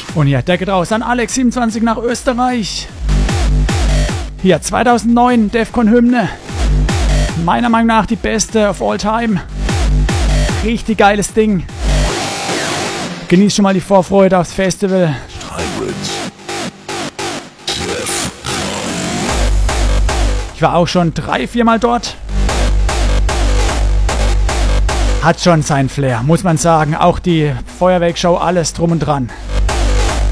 Und hier, der geht raus an Alex27 nach Österreich. Hier, 2009, Defcon-Hymne. Meiner Meinung nach die beste of all time. Richtig geiles Ding. Genießt schon mal die Vorfreude aufs Festival. Ich war auch schon 3-4 Mal dort. Hat schon seinen Flair, muss man sagen. Auch die Feuerwerkshow, alles drum und dran.